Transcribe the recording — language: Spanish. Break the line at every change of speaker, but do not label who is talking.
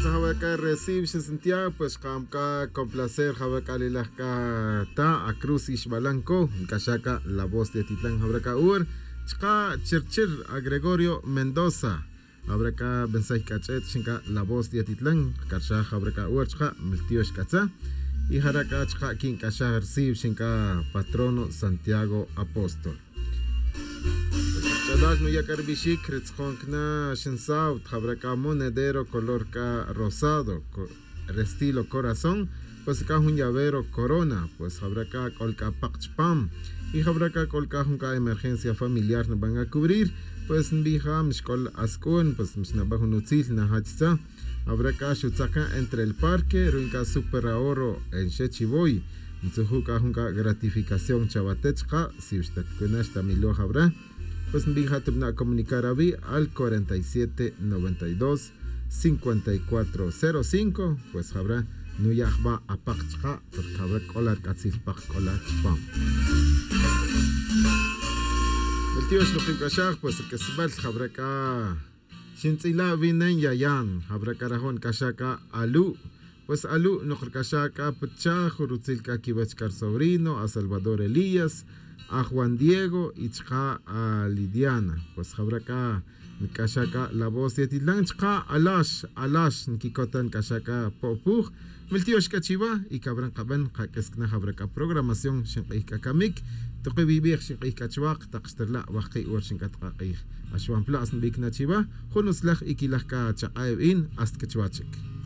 Jabaca recibe Santiago, pues Kamka con placer Jabaca Lilaka ta a Cruz Ishbalanco, Kashaka la voz de Titlán Jabaca Ur, Chka Chirchir a Gregorio Mendoza, Jabaca Bensay Kachet, Shinka la voz de Titlán, Kasha Jabaca Ur, Chka Miltiosh Katza, y Jaraka Chka King Kasha recibe Shinka patrono Santiago Apóstol. Chadas no ya carbishik ritzkonkna shensaut jabraca monedero color ca rosado estilo corazón pues ca un llavero corona pues jabraca colca pachpam y jabraca colca junca emergencia familiar no van a cubrir pues bija mishkol askun pues mishnabajo nutzil na hachza jabraca shutzaka entre el parque ruinca super ahorro en Shechiboy Mitsuhuka junca gratificación chavatechka si usted kunashta milo jabra pues bija tubna comunicar a vi al 47 92 54 05 pues habrá nuyahba apachka porque habrá colar katzil pach colar pam el tío es lo que kashak pues el que se va habrá ka shintzila vinen yayan habrá carajón kashaka alu pues alu no kashaka pcha jurutzilka kibachkar sobrino a Salvador Elías a Juan Diego y a Lidiana pues habrá acá kashaka la voz de Titlán alash nkikotan kashaka popuj miltiosh kachiva y cabran kaban kakeskna habrá acá programación shinqika kamik toqi vivir shinqika chwaq taqsterla waqi ur shinqatqaqi ashwan plas bikna chiva junuslaj ikilajka chaqaibin hasta kachwachik